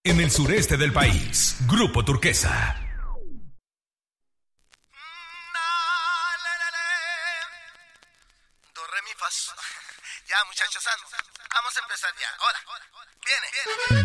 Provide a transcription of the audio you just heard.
en el sureste del país. Grupo Turquesa. Do, re, mi, fa, sol. Ya, muchachos, vamos a empezar ya. Ahora, viene.